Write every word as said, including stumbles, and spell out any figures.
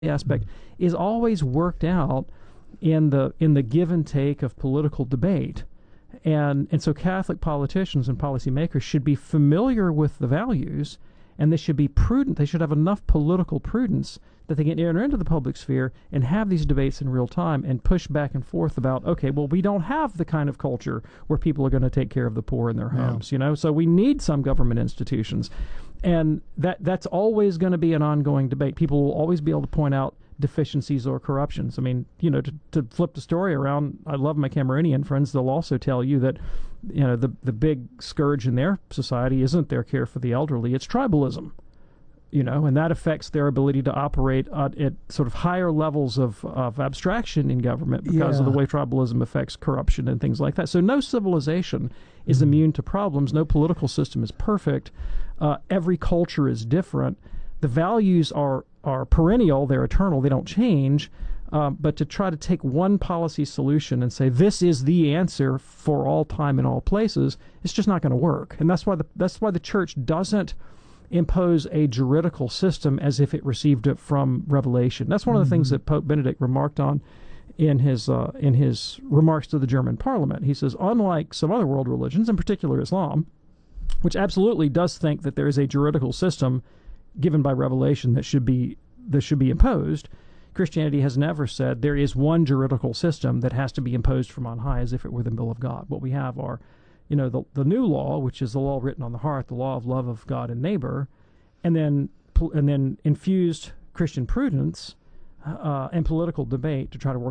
aspect is always worked out in the in the give and take of political debate. And and so Catholic politicians and policymakers should be familiar with the values, and they should be prudent. They should have enough political prudence that they can enter into the public sphere and have these debates in real time and push back and forth about, okay, well, we don't have the kind of culture where people are going to take care of the poor in their homes, no. you know, so we need some government institutions. And that that's always going to be an ongoing debate. People will always be able to point out deficiencies or corruptions. I mean, you know, to, to flip the story around, I love my Cameroonian friends. They'll also tell you that, you know, the the big scourge in their society isn't their care for the elderly, it's tribalism. You know, and that affects their ability to operate at, at sort of higher levels of, of abstraction in government because yeah. of the way tribalism affects corruption and things like that. So no civilization is mm-hmm. immune to problems. No political system is perfect. Uh, every culture is different. The values are, are perennial. They're eternal. They don't change. Um, but to try to take one policy solution and say this is the answer for all time and all places, it's just not going to work. And that's why the that's why the church doesn't impose a juridical system as if it received it from Revelation. That's one of the mm-hmm. things that Pope Benedict remarked on in his uh, in his remarks to the German Parliament. He says, unlike some other world religions, in particular Islam, which absolutely does think that there is a juridical system given by Revelation that should be that should be imposed, Christianity has never said there is one juridical system that has to be imposed from on high as if it were the will of God. What we have are you know, the the new law, which is the law written on the heart, the law of love of God and neighbor, and then and then infused Christian prudence uh, and political debate to try to work